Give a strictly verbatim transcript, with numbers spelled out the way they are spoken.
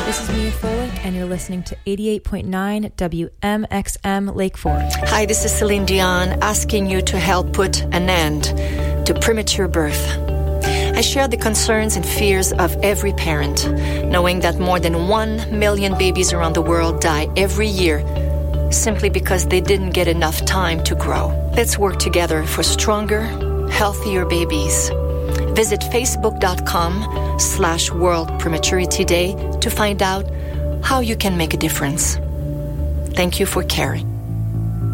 This is Mia Folick, and you're listening to eighty-eight point nine W M X M Lake Forest. Hi, this is Celine Dion, asking you to help put an end to premature birth. I share the concerns and fears of every parent, knowing that more than one million babies around the world die every year simply because they didn't get enough time to grow. Let's work together for stronger, healthier babies. Visit facebook.com slash World Prematurity Day to find out how you can make a difference. Thank you for caring.